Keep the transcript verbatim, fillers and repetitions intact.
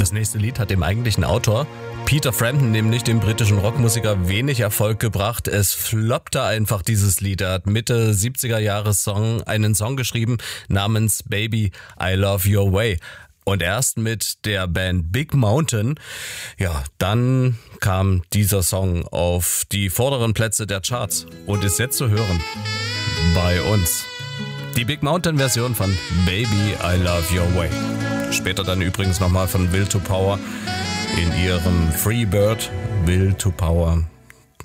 Das nächste Lied hat dem eigentlichen Autor, Peter Frampton, nämlich dem britischen Rockmusiker, wenig Erfolg gebracht. Es floppte einfach, dieses Lied. Er hat Mitte siebziger Jahre Song, einen Song geschrieben namens Baby, I Love Your Way. Und erst mit der Band Big Mountain, ja, dann kam dieser Song auf die vorderen Plätze der Charts und ist jetzt zu hören bei uns. Die Big Mountain Version von Baby, I Love Your Way. Später dann übrigens nochmal von Will to Power in ihrem Freebird, Will to Power.